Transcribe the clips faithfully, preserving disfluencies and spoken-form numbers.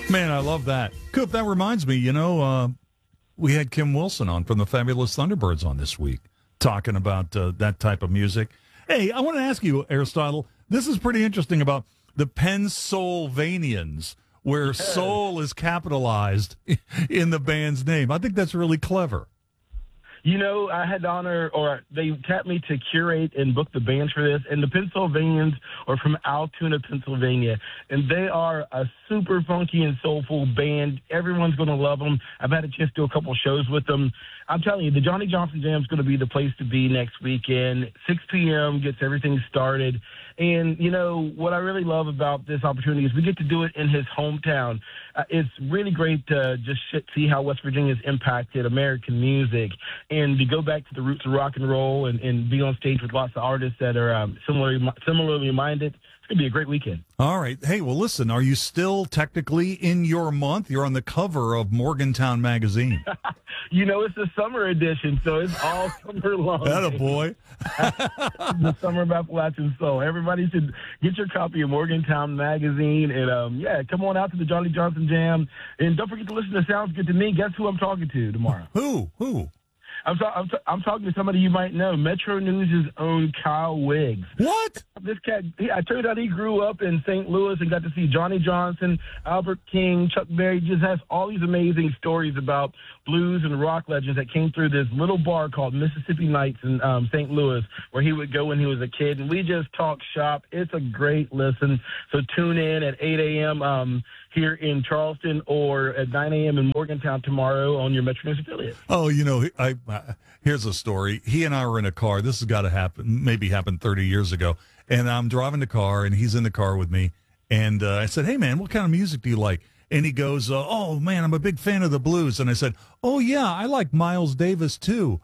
Man, I love that. Coop, that reminds me, you know, uh, we had Kim Wilson on from the Fabulous Thunderbirds on this week talking about uh, that type of music. Hey, I want to ask you, Aristotle, this is pretty interesting about the Pennsylvanians, where soul is capitalized in the band's name. I think that's really clever. You know, I had the honor, or they tapped me to curate and book the bands for this, and the Pennsylvanians are from Altoona, Pennsylvania, and they are a super funky and soulful band. Everyone's going to love them. I've had a chance to do a couple shows with them. I'm telling you, the Johnny Johnson Jam is going to be the place to be next weekend. six p.m. gets everything started. And, you know, what I really love about this opportunity is we get to do it in his hometown. Uh, it's really great to just see how West Virginia has impacted American music and to go back to the roots of rock and roll and, and be on stage with lots of artists that are um, similarly, similarly minded. It's going to be a great weekend. All right. Hey, well, listen, are you still technically in your month? You're on the cover of Morgantown magazine. You know, it's the summer edition, so it's all summer long. Attaboy. The Summer of Appalachian Soul. Everybody should get your copy of Morgantown magazine. And, um, yeah, come on out to the Johnny Johnson Jam. And don't forget to listen to Sounds Good to Me. Guess who I'm talking to tomorrow? Who? Who? I'm, ta- I'm, ta- I'm talking to somebody you might know, Metro News' own Kyle Wiggs. What? This cat, he, I turned out he grew up in Saint Louis and got to see Johnny Johnson, Albert King, Chuck Berry. Just has all these amazing stories about blues and rock legends that came through this little bar called Mississippi Nights in um, Saint Louis, where he would go when he was a kid. And we just talk shop. It's a great listen. So tune in at eight a.m. Um, here in Charleston or at nine a.m. in Morgantown tomorrow on your Metro News affiliate. Oh, you know, I, I here's a story. He and I were in a car. This has got to happen, maybe happened thirty years ago. And I'm driving the car, and he's in the car with me. And uh, I said, hey, man, what kind of music do you like? And he goes, uh, oh, man, I'm a big fan of the blues. And I said, oh, yeah, I like Miles Davis, too.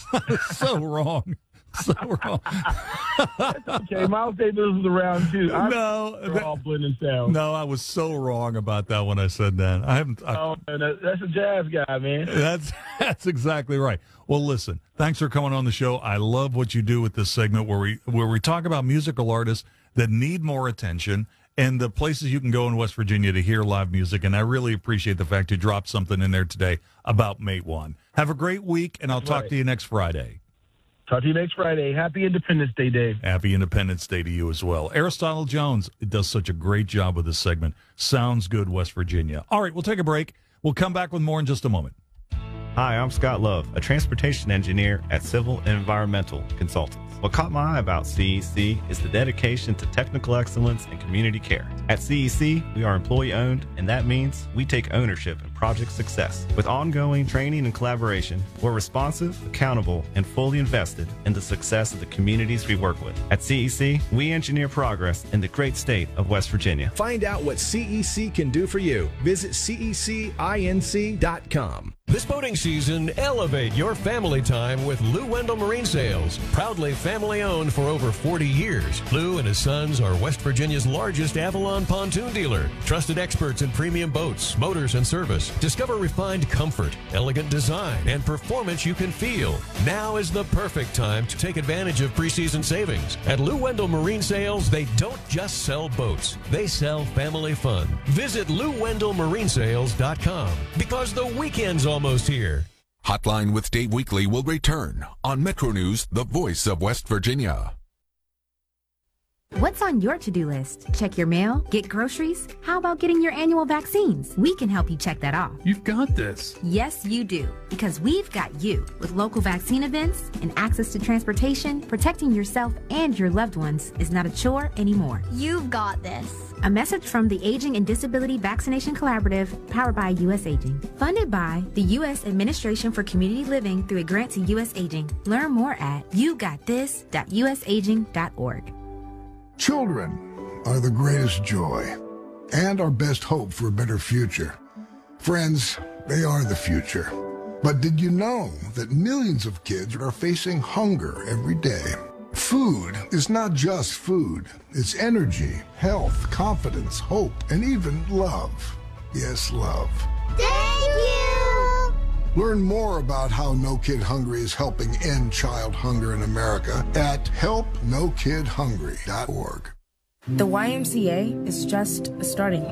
So wrong. So wrong. That's okay. Miles Davis was around, too. I'm no. That, all blending sound. No, I was so wrong about that when I said that. I haven't. I, oh, man, that's a jazz guy, man. That's, that's exactly right. Well, listen, thanks for coming on the show. I love what you do with this segment where we where we talk about musical artists that need more attention and the places you can go in West Virginia to hear live music. And I really appreciate the fact you dropped something in there today about Matewan. Have a great week, and I'll That's talk right. to you next Friday. Talk to you next Friday. Happy Independence Day, Dave. Happy Independence Day to you as well. Aristotle Jones does such a great job with this segment. Sounds good, West Virginia. All right, we'll take a break. We'll come back with more in just a moment. Hi, I'm Scott Love, a transportation engineer at Civil and Environmental Consultants. What caught my eye about C E C is the dedication to technical excellence and community care. At C E C, we are employee-owned, and that means we take ownership in project success. With ongoing training and collaboration, we're responsive, accountable, and fully invested in the success of the communities we work with. At C E C, we engineer progress in the great state of West Virginia. Find out what C E C can do for you. Visit C E C inc dot com. This boating season, elevate your family time with Lou Wendell Marine Sales. Proudly family-owned for over forty years, Lou and his sons are West Virginia's largest Avalon pontoon dealer. Trusted experts in premium boats, motors, and service. Discover refined comfort, elegant design, and performance you can feel. Now is the perfect time to take advantage of preseason savings. At Lou Wendell Marine Sales, they don't just sell boats. They sell family fun. Visit Lou Wendell Marine Sales dot com because the weekend's almost Almost here. Hotline with Dave Weekly will return on Metro News, the voice of West Virginia. What's on your to-do list? Check your mail? Get groceries? How about getting your annual vaccines? We can help you check that off. You've got this. Yes, you do. Because we've got you. With local vaccine events and access to transportation, protecting yourself and your loved ones is not a chore anymore. You've got this. A message from the Aging and Disability Vaccination Collaborative, powered by U S Aging. Funded by the U S Administration for Community Living through a grant to U S Aging. Learn more at you got this dot u s aging dot org. Children are the greatest joy and our best hope for a better future. Friends, they are the future. But did you know that millions of kids are facing hunger every day? Food is not just food. It's energy, health, confidence, hope, and even love. Yes, love. Thank you! Learn more about how No Kid Hungry is helping end child hunger in America at help no kid hungry dot org. The Y M C A is just a starting line.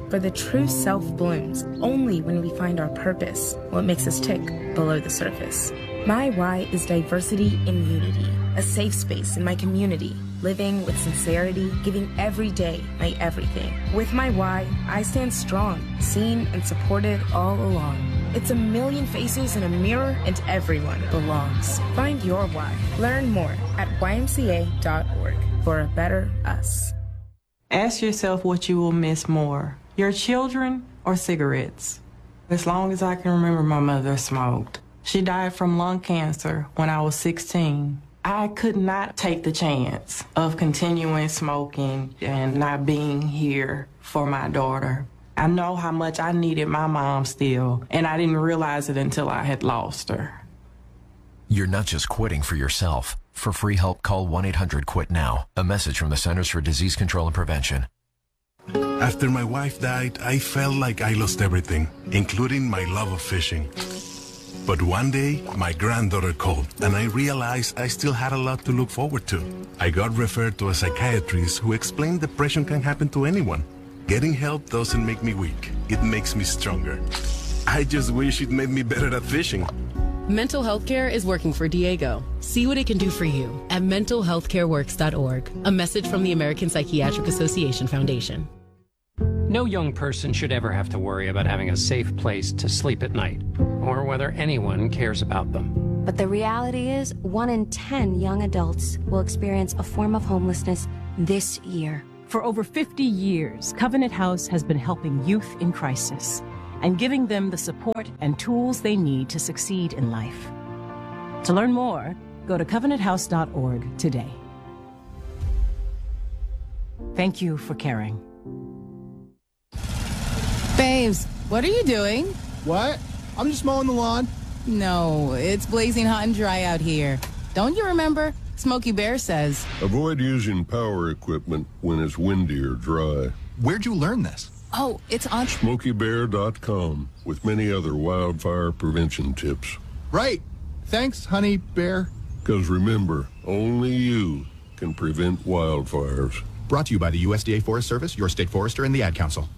For the true self blooms only when we find our purpose, what makes us tick below the surface. My why is diversity in unity, a safe space in my community, living with sincerity, giving every day my everything. With my why, I stand strong, seen and supported all along. It's a million faces in a mirror and everyone belongs. Find your why. Learn more at Y M C A dot org for a better us. Ask yourself what you will miss more, your children or cigarettes. As long as I can remember, my mother smoked. She died from lung cancer when I was sixteen. I could not take the chance of continuing smoking and not being here for my daughter. I know how much I needed my mom still, and I didn't realize it until I had lost her. You're not just quitting for yourself. For free help, call one eight hundred quit now. A message from the Centers for Disease Control and Prevention. After my wife died, I felt like I lost everything, including my love of fishing. But one day, my granddaughter called, and I realized I still had a lot to look forward to. I got referred to a psychiatrist who explained depression can happen to anyone. Getting help doesn't make me weak. It makes me stronger. I just wish it made me better at fishing. Mental health care is working for Diego. See what it can do for you at mental health care works dot org. A message from the American Psychiatric Association Foundation. No young person should ever have to worry about having a safe place to sleep at night, or whether anyone cares about them. But the reality is, one in ten young adults will experience a form of homelessness this year. For over fifty years, Covenant House has been helping youth in crisis and giving them the support and tools they need to succeed in life. To learn more, go to covenant house dot org today. Thank you for caring. Babes, what are you doing? What? I'm just mowing the lawn. No, it's blazing hot and dry out here. Don't you remember? Smokey Bear says. Avoid using power equipment when it's windy or dry. Where'd you learn this? Oh, it's on smokey bear dot com with many other wildfire prevention tips. Right. Thanks, honey bear. Because remember, only you can prevent wildfires. Brought to you by the U S D A Forest Service, your state forester, and the Ad Council.